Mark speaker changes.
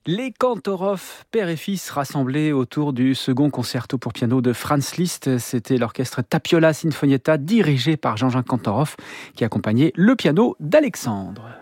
Speaker 1: Les Kantorov, père et fils, rassemblés autour du second concerto pour piano de Franz Liszt. C'était l'orchestre Tapiola Sinfonietta dirigé par Jean-Jacques Kantorov qui accompagnait le piano d'Alexandre.